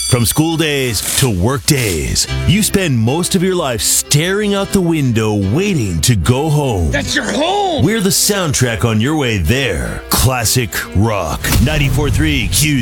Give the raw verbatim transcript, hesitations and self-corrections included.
From school days to work days, you spend most of your life staring out the window waiting to go home. That's your home! We're the soundtrack on your way there. Classic Rock. ninety-four point three Q